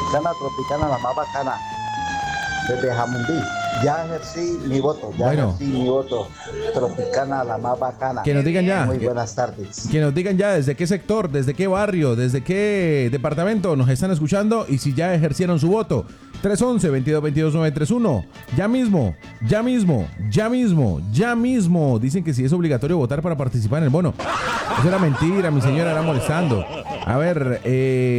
Tropicana, la más bacana. Desde Jamundí. Ya ejercí mi voto, Bueno. ejercí mi voto. Tropicana, la más bacana. Que nos digan ya. Muy buenas tardes. Que nos digan ya desde qué sector, desde qué barrio, desde qué departamento nos están escuchando y si ya ejercieron su voto. 311-2222-931. Ya mismo, ya mismo, ya mismo, ya mismo. Dicen que si es obligatorio votar para participar en el bono. Eso era mentira, mi señora era molestando. A ver,